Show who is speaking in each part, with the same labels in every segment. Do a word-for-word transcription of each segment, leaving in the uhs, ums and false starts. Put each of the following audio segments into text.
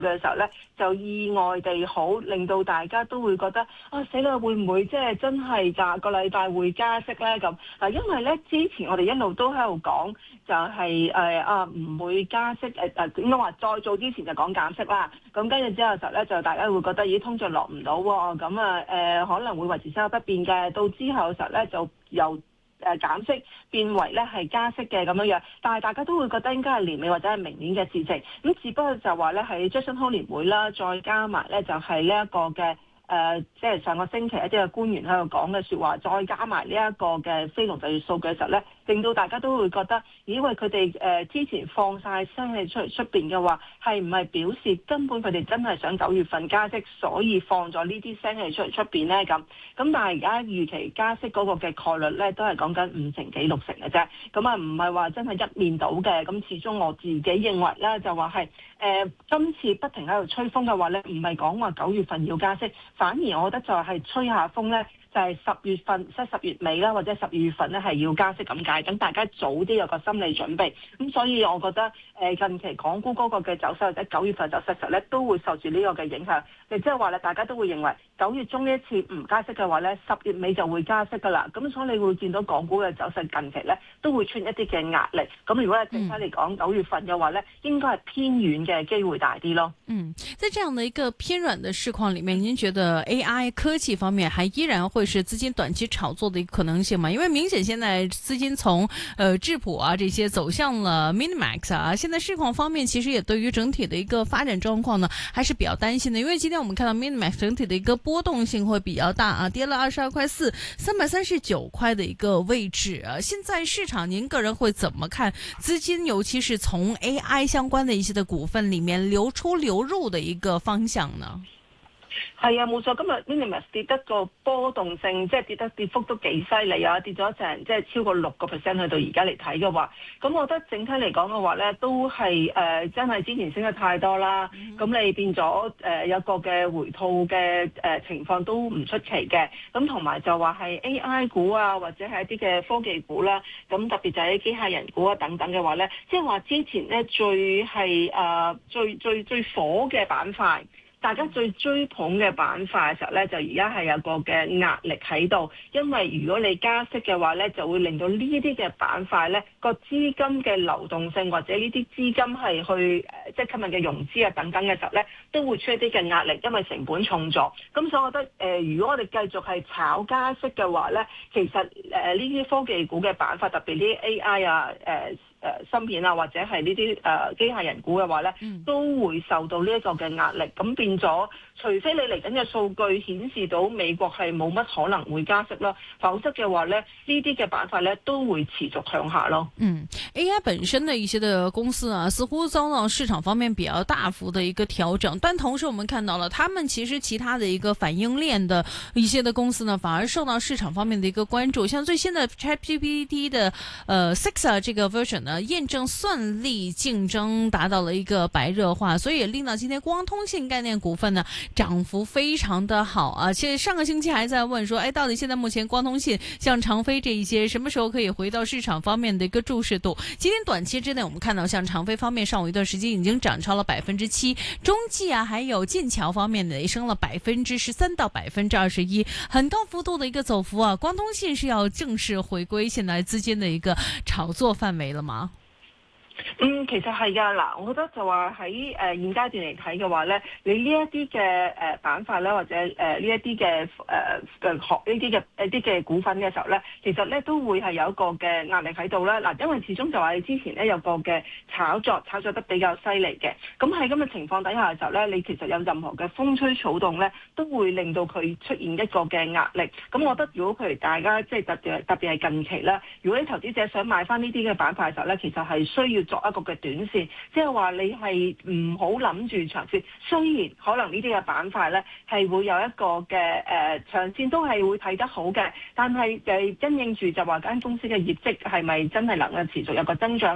Speaker 1: 嘅時候咧，就意外地好，令到大家都會覺得啊死啦，會唔會即係真係下個禮拜會加息咧咁？嗱，因為咧之前我哋一路都喺度講，就係、是、誒、呃、啊唔會加息誒誒，應該話再早之前就講減息啦。咁跟住之後時候咧，就大家會覺得咦通脹落唔到喎，咁啊誒可能會維持息口不變嘅。到之後嘅時候咧，就由誒減息變為咧係加息嘅咁樣樣，但係大家都會覺得應該係年尾或者係明年嘅事情。咁只不過就話咧喺 Jackson Hole 年會啦，再加埋咧就係呢一個嘅。誒、呃，即係上個星期一啲嘅官員喺度講嘅説話，再加埋呢一個嘅非農就業數據嘅時候咧，令到大家都會覺得，因為佢哋誒之前放晒聲氣出嚟出邊嘅話，係唔係表示根本佢哋真係想九月份加息，所以放咗呢啲聲氣出嚟出邊咧咁？咁但係而家預期加息嗰個嘅概率咧，都係講緊五成幾六成嘅啫。咁啊，唔係話真係一面倒嘅。咁始終我自己認為咧，就話係誒今次不停喺度吹風嘅話咧，唔係講話九月份要加息。反而我覺得就係吹下風咧，就係、是、十月份即係十月尾啦，或者十二月份咧係要加息咁解，等大家早啲有個心理準備。咁所以我覺得誒近期港股嗰個嘅走勢或者九月份走勢實咧都會受住呢個嘅影響。亦即係話咧，大家都會認為九月中呢一次唔加息嘅話咧，十月尾就會加息噶啦。咁所以你會見到港股嘅走勢近期咧都會出現一啲嘅壓力。咁如果係整體嚟講九月份嘅話咧，應該係偏軟嘅機會大啲咯。
Speaker 2: 嗯，在這樣的一個偏軟的市況裡面，您覺得 A I 科技方面還依然會是資金短期炒作的一個可能性嗎？因為明顯現在資金從呃質樸啊這些走向了 Minimax 啊，現在市況方面其實也對於整體的一個發展狀況呢，還是比較擔心的。因為今天我們看到 Minimax 整體的一個波動性會比較大啊，跌了二十二塊四，三百三十九塊的一個位置啊。現在市場您個人會怎麼看資金，尤其是從 A I 相關的一些的股份裡面流出流入的一個方向呢？
Speaker 1: 係啊，冇錯，今日 Minimax 跌得個波動性，即係跌得跌幅都幾犀利啊！跌咗成即係超過六個 percent 去到而家嚟睇嘅話，咁我覺得整體嚟講嘅話咧，都係誒、呃、真係之前升得太多啦。咁、mm-hmm. 你變咗誒、呃、有個嘅回吐嘅誒、呃、情況都唔出奇嘅。咁同埋就話係 A I 股啊，或者係一啲嘅科技股啦，咁特別就係啲機械人股啊等等嘅話咧，即係話之前咧最係誒、呃、最最最火嘅板塊。大家最追捧嘅板塊嘅時候咧，就而家係有個嘅壓力喺度，因為如果你加息嘅話咧，就會令到呢啲嘅板塊咧個資金嘅流動性或者呢啲資金係去誒即係吸引嘅融資啊等等嘅時候咧，都會出一啲嘅壓力，因為成本重咗。咁所以我覺得誒、呃，如果我哋繼續係炒加息嘅話咧，其實誒呢啲科技股嘅板塊，特別呢啲 A I 啊誒。呃誒芯片啊，或者係呢啲誒機械人股嘅話咧，都會受到呢一個嘅壓力。咁變咗，除非你嚟緊嘅數據顯示到美國係冇乜可能會加息啦，否則嘅話咧，呢啲嘅板塊咧都會持續向下咯。
Speaker 2: 嗯 ，A I 本身的一些的公司啊，似乎遭到市場方面比較大幅的一個調整，但同時我們看到了，他們其實其他的一個反應鏈的一些的公司呢，反而受到市場方面的一個關注。像最新的 ChatGPT 的呃 Six 啊這個 version 呢，驗證算力競爭達到了一個白熱化，所以也令到今天光通信概念股份呢漲幅非常的好啊。其實上個星期還在問說，哎，到底現在目前光通信像長飛這一些，什麼時候可以回到市場方面的一個注視度？今天短期之內，我們看到像長飛方面上午一段時間已經漲超了百分之七，中繼啊，還有劍橋方面呢，升了百分之十三到百分之二十一，很高幅度的一個走幅啊。光通信是要正式回歸現在資金的一個炒作範圍了嗎？
Speaker 1: 嗯，其實係㗎，嗱，我覺得就話喺誒現階段嚟睇嘅話咧，你呢一啲嘅誒板塊咧，或者誒呢一啲嘅誒嘅學呢啲嘅一啲嘅股份嘅時候咧，其實咧都會係有一個嘅壓力喺度啦。嗱，因為始終就話你之前咧有個嘅炒作，炒作得比較犀利嘅，咁喺咁嘅情況底下嘅時候咧，你其實有任何嘅風吹草動咧，都會令到佢出現一個嘅壓力。咁我覺得如果譬如大家即係特別特別係近期啦，如果啲投資者想買翻呢啲嘅板塊嘅時候咧，其實係需要作一個嘅短線，即係話你係唔好諗住長線。雖然可能呢啲嘅板塊咧係會有一個嘅誒、呃、長線都係會睇得好嘅，但係誒因應住就話間公司嘅業績係咪真係能夠持續有個增長啦？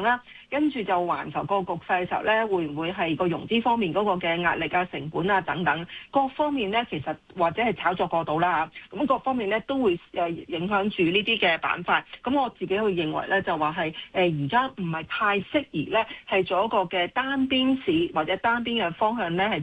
Speaker 1: 跟住就環球個局勢嘅時候咧，會唔會係個融資方面嗰個嘅壓力啊、成本啊等等各方面咧，其實或者係炒作過度啦嚇，咁各方面咧都會誒影響住呢啲嘅板塊。咁我自己會認為咧，就話係誒而家唔係太適宜咧，係做一個嘅單邊市或者單邊嘅方向咧係。